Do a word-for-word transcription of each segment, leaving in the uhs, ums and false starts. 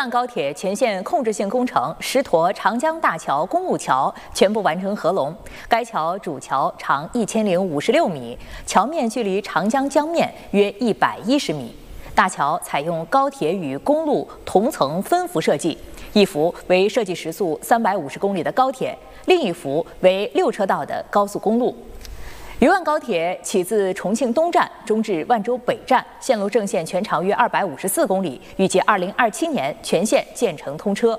万高铁全线控制性工程石沱长江大桥公路桥全部完成合龙。该桥主桥长一千零五十六米，桥面距离长江江面约一百一十米。大桥采用高铁与公路同层分幅设计，一幅为设计时速三百五十公里的高铁，另一幅为六车道的高速公路。 渝万高铁起自重庆东站，终至万州北站，线路正线全长约二百五十四公里，预计二零二七年全线建成通车。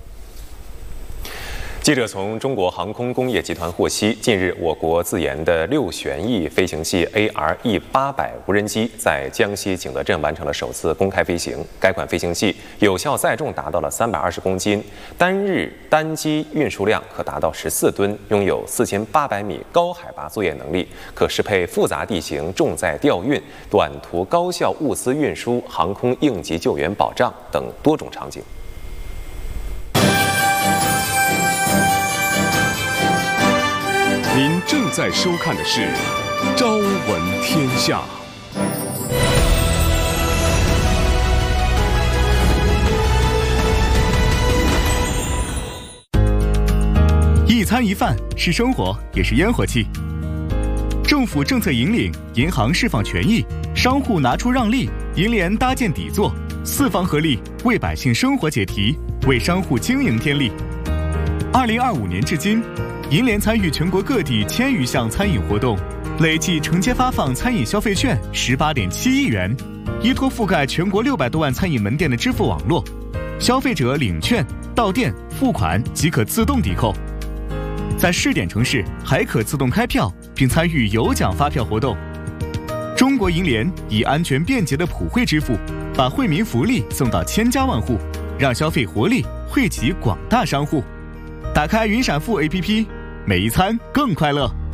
记者从中国航空工业集团获悉，近日我国自研的六旋翼飞行器 A R E 八百无人机在江西景德镇完成了首次公开飞行。该款飞行器有效载重达到了三百二十公斤，单日单机运输量可达到十四吨，拥有四千八百米高海拔作业能力，可适配复杂地形重载调运、短途高效物资运输、航空应急救援保障等多种场景。 您正在收看的是《朝闻天下》。 一餐一饭是生活，也是烟火气。政府政策引领，银行释放权益，商户拿出让利，银联搭建底座，四方合力为百姓生活解题，为商户经营添力。二零二五年至今。 银联参与全国各地千余项餐饮活动，累计承接发放餐饮消费券十八点七亿元，依托覆盖全国六百多万餐饮门店的支付网络，消费者领券到店付款即可自动抵扣。在试点城市还可自动开票，并参与有奖发票活动。中国银联以安全便捷的普惠支付，把惠民福利送到千家万户，让消费活力惠及广大商户。打开云闪付 A P P。 每一餐更快乐。